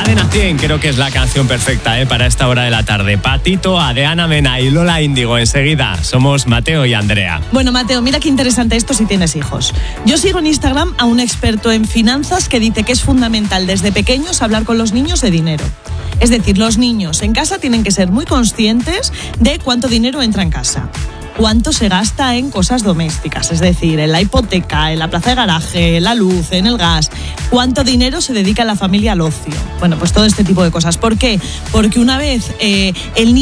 Cadena 100 creo que es la canción perfecta para esta hora de la tarde. Patito, Adriana Mena y Lola Índigo. Enseguida somos Mateo y Andrea. Bueno, Mateo, mira qué interesante esto si tienes hijos. Yo sigo en Instagram a un experto en finanzas que dice que es fundamental desde pequeños hablar con los niños de dinero. Es decir, los niños en casa tienen que ser muy conscientes de cuánto dinero entra en casa, cuánto se gasta en cosas domésticas, es decir, en la hipoteca, en la plaza de garaje, en la luz, en el gas, cuánto dinero se dedica a la familia al ocio. Bueno, pues todo este tipo de cosas. ¿Por qué? Porque una vez el niño